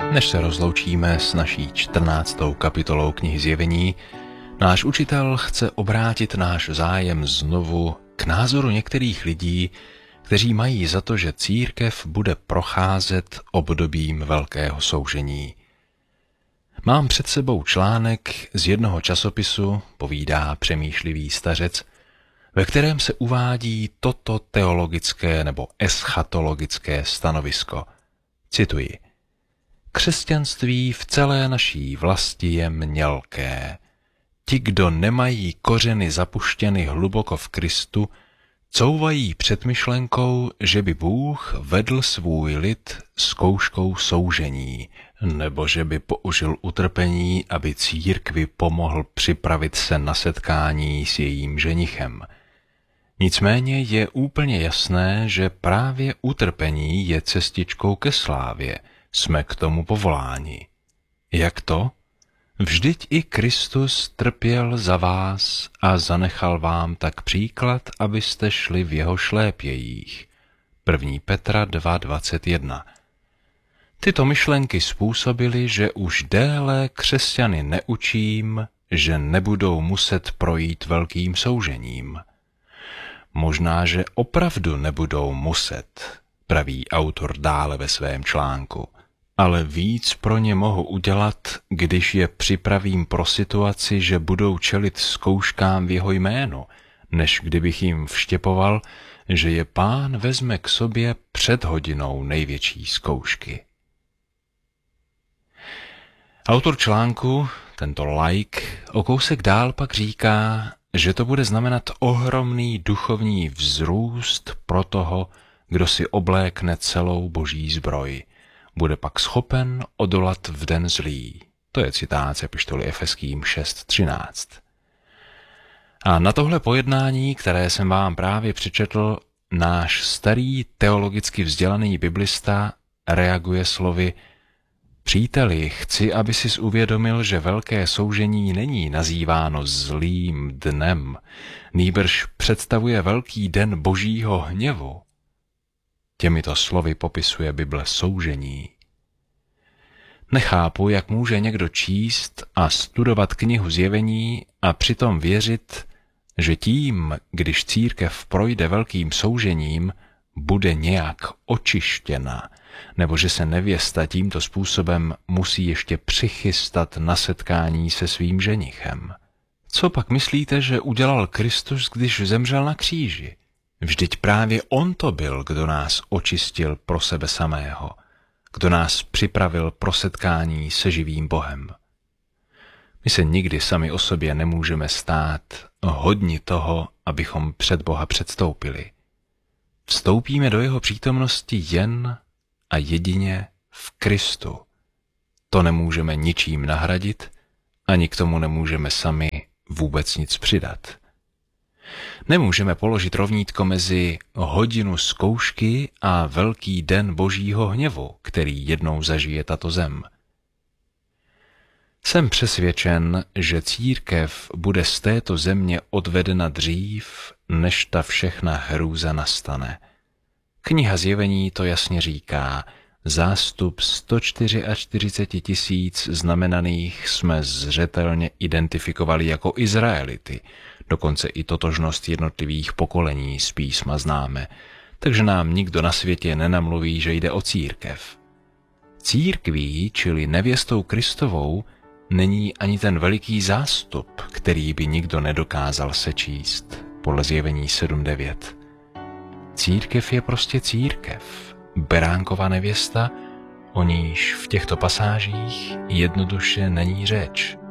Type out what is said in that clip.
Než se rozloučíme s naší 14. kapitolou knihy Zjevení, náš učitel chce obrátit náš zájem znovu k názoru některých lidí, kteří mají za to, že církev bude procházet obdobím velkého soužení. Mám před sebou článek z jednoho časopisu, povídá přemýšlivý stařec, ve kterém se uvádí toto teologické nebo eschatologické stanovisko. Cituji. Křesťanství v celé naší vlasti je mělké. Ti, kdo nemají kořeny zapuštěny hluboko v Kristu, couvají před myšlenkou, že by Bůh vedl svůj lid zkouškou soužení, nebo že by použil utrpení, aby církvi pomohl připravit se na setkání s jejím ženichem. Nicméně je úplně jasné, že právě utrpení je cestičkou ke slávě. Jsme k tomu povoláni. Jak to? Vždyť i Kristus trpěl za vás a zanechal vám tak příklad, abyste šli v jeho šlépějích. 1. Petra 2:21. Tyto myšlenky způsobily, že už déle křesťany neučím, že nebudou muset projít velkým soužením. Možná, že opravdu nebudou muset, praví autor dále ve svém článku. Ale víc pro ně mohu udělat, když je připravím pro situaci, že budou čelit zkouškám v jeho jménu, než kdybych jim vštěpoval, že je Pán vezme k sobě před hodinou největší zkoušky. Autor článku, tento laik, o kousek dál pak říká, že to bude znamenat ohromný duchovní vzrůst pro toho, kdo si oblékne celou boží zbroj. Bude pak schopen odolat v den zlý. To je citát z epištoly Efeským 6:13. A na tohle pojednání, které jsem vám právě přečetl, náš starý teologicky vzdělaný biblista reaguje slovy: Příteli, chci, aby sis uvědomil, že velké soužení není nazýváno zlým dnem, nýbrž představuje velký den božího hněvu. Těmito slovy popisuje Bible soužení. Nechápu, jak může někdo číst a studovat knihu Zjevení a přitom věřit, že tím, když církev projde velkým soužením, bude nějak očištěna, nebo že se nevěsta tímto způsobem musí ještě přichystat na setkání se svým ženichem. Co pak myslíte, že udělal Kristus, když zemřel na kříži? Vždyť právě on to byl, kdo nás očistil pro sebe samého, kdo nás připravil pro setkání se živým Bohem. My se nikdy sami o sobě nemůžeme stát hodni toho, abychom před Boha předstoupili. Vstoupíme do jeho přítomnosti jen a jedině v Kristu. To nemůžeme ničím nahradit, ani k tomu nemůžeme sami vůbec nic přidat. Nemůžeme položit rovnítko mezi hodinu zkoušky a velký den božího hněvu, který jednou zažije tato zem. Jsem přesvědčen, že církev bude z této země odvedena dřív, než ta všechna hrůza nastane. Kniha Zjevení to jasně říká. Zástup 144 000 znamenaných jsme zřetelně identifikovali jako Izraelity, dokonce i totožnost jednotlivých pokolení z písma známe, takže nám nikdo na světě nenamluví, že jde o církev. Církví, čili nevěstou Kristovou, není ani ten veliký zástup, který by nikdo nedokázal sečíst, podle Zjevení 7:9. Církev je prostě církev, beránkova nevěsta, o níž v těchto pasážích jednoduše není řeč.